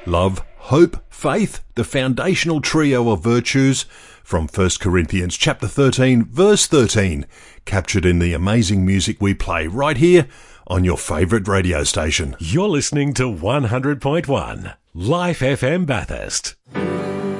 Love, hope, faith, the foundational trio of virtues from 1 Corinthians chapter 13, verse 13, captured in the amazing music we play right here on your favourite radio station. You're listening to 100.1 Life FM Bathurst.